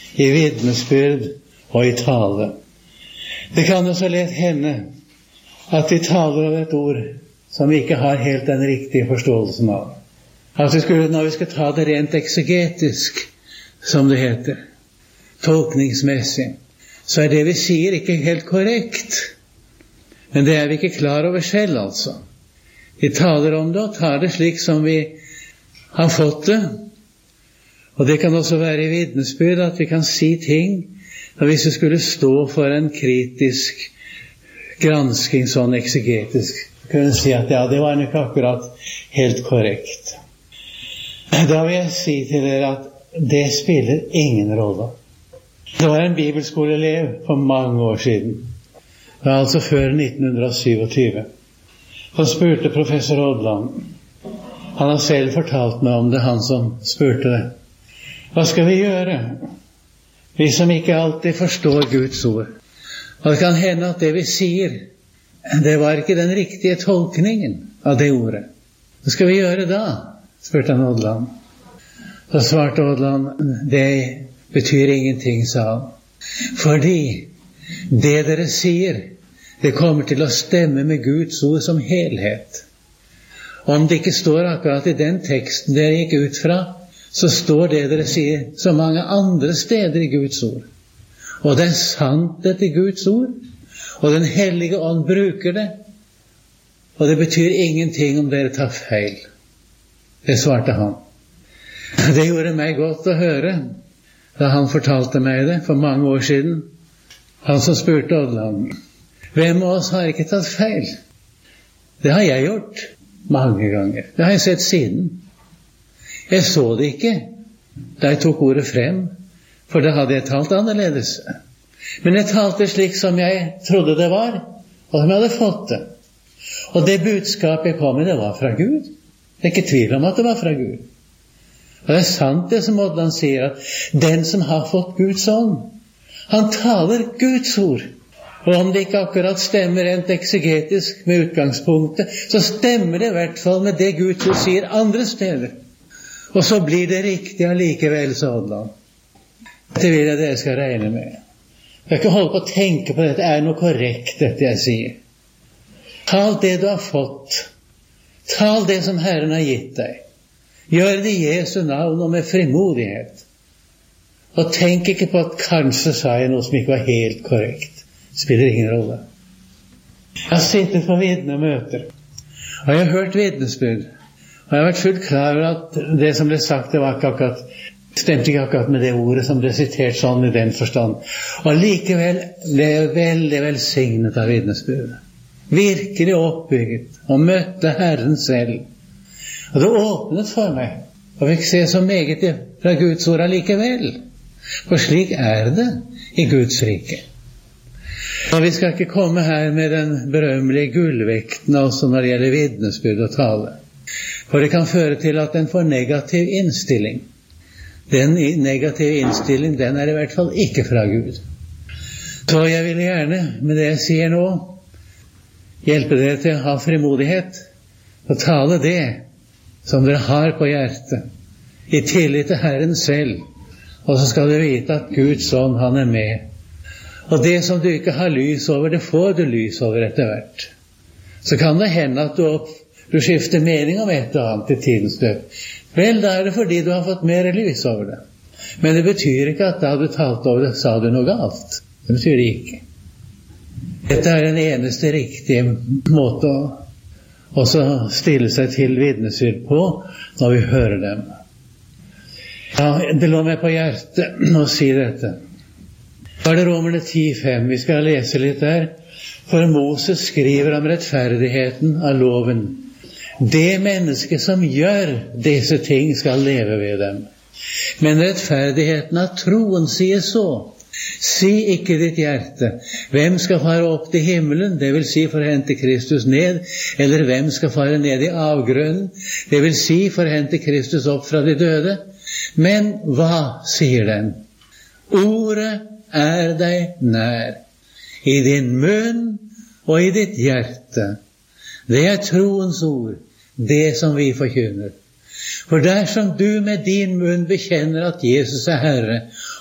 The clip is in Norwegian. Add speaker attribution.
Speaker 1: i vitnesbyrd og i tale. Det kan jo så lett hende at vi taler over et ord som vi ikke har helt den riktige forståelsen av. At når vi skal ta det rent eksegetisk, som det heter, tolkningsmessig, så det vi sier ikke helt korrekt. Men det vi ikke klar over selv, altså. Vi taler om det og tar det slik som vi har fått det. Og det kan også være i vitnesbyrd at vi kan si ting, og hvis vi skulle stå for en kritisk gransking, sånn eksegetisk, kunne si at ja, det var nok akkurat helt korrekt. Da vil jeg si til dere at det spiller ingen rolle. Det var en bibelskoleelev for mange år siden, altså før 1927, som spurte professor Odland. Han har selv fortalt meg om det, han som spurte det. Hva skal vi gjøre? Vi som ikke alltid forstår Guds ord. Og det kan hende at det vi sier, det var ikke den riktige tolkningen av det ordet. Hva skal vi gjøre da? Spurte han Odland. Så svarte Odland, det betyr ingenting, sa han. Fordi det dere sier, det kommer til å stemme med Guds ord som helhet. Om det ikke står akkurat i den teksten dere gikk ut fra, så står det dere sier så mange andre steder i Guds ord. Og det sant etter Guds ord, og den hellige ånd bruker det, og det betyr ingenting om dere tar feil. Det svarte han. Det gjorde meg godt å høre da han fortalte meg det for mange år siden. Han som spurte Odland, hvem av oss har ikke tatt feil? Det har jeg gjort mange ganger. Det har jeg sett siden. Jeg så det ikke da jeg tok ordet frem, for da hadde jeg talt annerledes. Men jeg talte slik som jeg trodde det var, og som jeg hadde fått det. Og det budskapet jeg kom med, det var fra Gud. Det er ikke tvil om at det var fra Gud. Og det er sant det som Odland sier, at den som har fått Guds ånd, han taler Guds ord. Og om det ikke akkurat stemmer rent eksegetisk med utgangspunktet, så stemmer det i hvert fall med det Guds ord sier andre steder. Og så blir det riktig allikevel, sa Odland. Det vil jeg dere skal regne med. Jeg kan ikke holde på å tenke på dette. Er noe korrekt, dette jeg sier? Tal det du har fått. Tal det som Herren har gitt deg. Gjør det i Jesu navn og med frimodighet. Og tenk ikke på at kanskje sa jeg noe som ikke var helt korrekt. Det spiller ingen rolle. Jeg har sittet på vitnemøter, og jeg har hørt vitnesbyrd. Og jeg har vært fullt klar over at det som ble sagt, det var ikke akkurat, stemte ikke akkurat med det ordet som ble sitert sånn i den forstand. Og likevel ble jeg veldig velsignet av vitnesbyrdet. Virkelig oppbygget, og møtte Herren selv. Og det åpnet for meg, og fikk se så meget fra Guds ord allikevel. For slik er det i Guds rike. Og vi skal ikke komme her med den berømmelige gullvekten også når det gjelder vitnesbyrd og tale. For det kan føre til at den får negativ innstilling. Den negative innstilling, den er i hvert fall ikke fra Gud. Så jeg vil gjerne, med det jeg sier nå, hjelpe dere til å ha frimodighet og tale det som dere har på hjertet, i tillit til Herren selv. Og så skal dere vite at Guds ånd, han er med. Og det som du ikke har lys over, det får du lys over etter hvert. Så kan det hende at du skifter mening om et og annet i tidens løp. Vel, da er det fordi du har fått mer lys over det. Men det betyr ikke at da du talte over det, sa du noe galt. Det betyr det ikke. Dette er den eneste riktige måte å også stille seg til vitnesbyrd på når vi hører dem. Ja, det lå meg på hjertet å si dette. Da er det Romerne 10:5. Vi skal lese litt der. For Moses skriver om rettferdigheten av loven. Det mennesket som gjør disse ting skal leve ved dem. Men rettferdigheten av troen sier så. Si ikke ditt hjerte, hvem skal fare opp til himmelen, det vil si for å hente Kristus ned, eller hvem skal fare ned i avgrunnen, det vil si for å hente Kristus opp fra de døde. Men hva sier den? Ordet er deg nær, i din munn og i ditt hjerte. Det er troens ord, det som vi forkynner. For dersom du med din munn bekjenner at Jesus er Herre,